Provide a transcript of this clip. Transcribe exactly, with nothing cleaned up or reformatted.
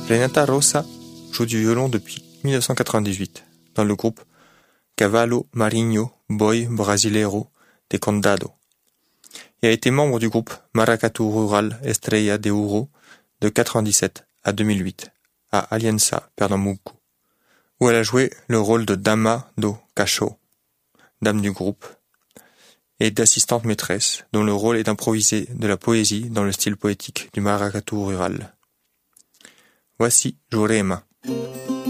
Renata Rosa joue du violon depuis mille neuf cent quatre-vingt-dix-huit dans le groupe Cavallo Marinho Boi Brasileiro de Condado et a été membre du groupe Maracatu Rural Estrella de Ouro de quatre-vingt-dix-sept à deux mille huit à Aliança, Pernambuco, où elle a joué le rôle de Dama do Cacho, dame du groupe, et d'assistante maîtresse, dont le rôle est d'improviser de la poésie dans le style poétique du maracatu rural. Voici Jurema.